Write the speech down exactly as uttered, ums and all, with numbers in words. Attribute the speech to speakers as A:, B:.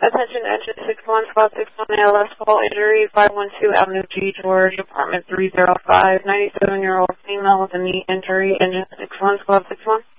A: Attention, engine six one, spot six one, A L S call injury, five one two Avenue G, George, apartment three oh five, ninety-seven-year-old female with a knee injury, engine six one, spot six one.